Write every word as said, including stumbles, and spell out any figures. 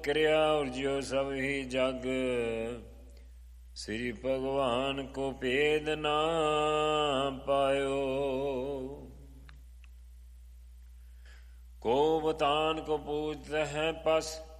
क्रिया और ज्यो सब ही जग, श्री भगवान को भेद ना पायो। को बतान को पूजते हैं पस,